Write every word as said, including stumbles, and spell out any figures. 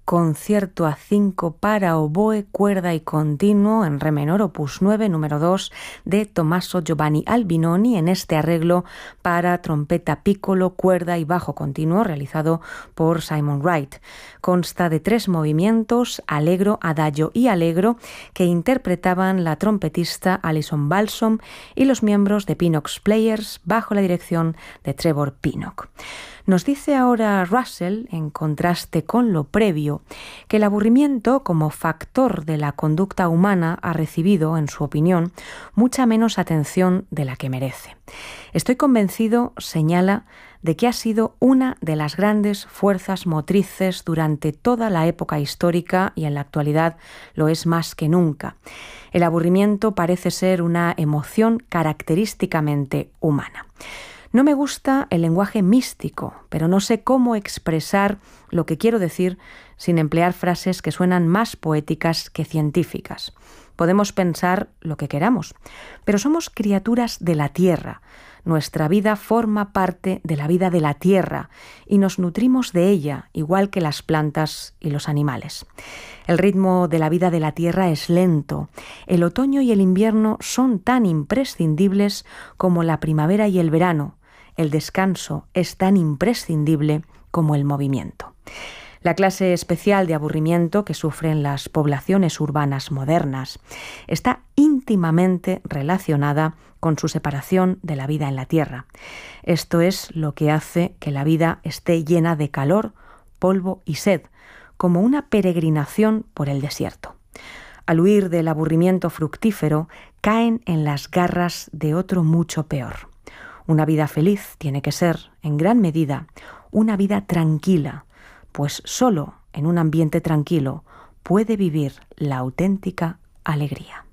concierto a cinco para oboe, cuerda y continuo en re menor, opus nueve, número dos, de Tommaso Giovanni Albinoni, en este arreglo para trompeta piccolo, cuerda y bajo continuo, realizado por Simon Wright. Consta de tres movimientos, allegro, adagio y allegro, que interpretaban la trompetista Alison Balsom y los miembros de Pinnock's Players bajo la dirección de Trevor Pinnock. Nos dice ahora Russell, en contraste con lo previo, que el aburrimiento como factor de la conducta humana ha recibido, en su opinión, mucha menos atención de la que merece. Estoy convencido, señala, de que ha sido una de las grandes fuerzas motrices durante toda la época histórica y en la actualidad lo es más que nunca. El aburrimiento parece ser una emoción característicamente humana. No me gusta el lenguaje místico, pero no sé cómo expresar lo que quiero decir sin emplear frases que suenan más poéticas que científicas. Podemos pensar lo que queramos, pero somos criaturas de la tierra. Nuestra vida forma parte de la vida de la tierra y nos nutrimos de ella, igual que las plantas y los animales. El ritmo de la vida de la tierra es lento. El otoño y el invierno son tan imprescindibles como la primavera y el verano. El descanso es tan imprescindible como el movimiento. La clase especial de aburrimiento que sufren las poblaciones urbanas modernas está íntimamente relacionada con su separación de la vida en la tierra. Esto es lo que hace que la vida esté llena de calor, polvo y sed, como una peregrinación por el desierto. Al huir del aburrimiento fructífero, caen en las garras de otro mucho peor. Una vida feliz tiene que ser, en gran medida, una vida tranquila, pues solo en un ambiente tranquilo puede vivir la auténtica alegría.